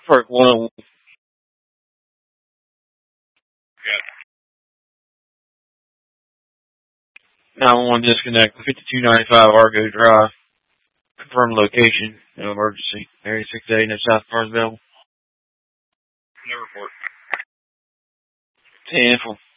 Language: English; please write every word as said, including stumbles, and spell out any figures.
Park one oh one. nine one one disconnect. fifty-two ninety-five Argo Drive. Confirm location. No emergency. Area six eight, no South Barnesville. No report. ten